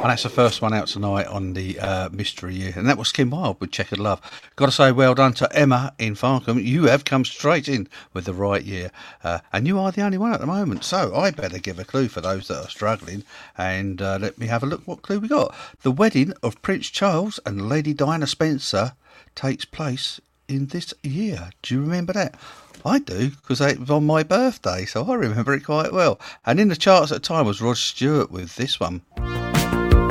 And that's the first one out tonight on the Mystery Year. And that was Kim Wilde with Checkered Love. Got to say well done to Emma in Farnham. You have come straight in with the right year. And you are the only one at the moment. So I better give a clue for those that are struggling. And let me have a look what clue we got. The wedding of Prince Charles and Lady Diana Spencer takes place in this year. Do you remember that? I do, because it was on my birthday, so I remember it quite well. And in the charts at the time was Rod Stewart with this one.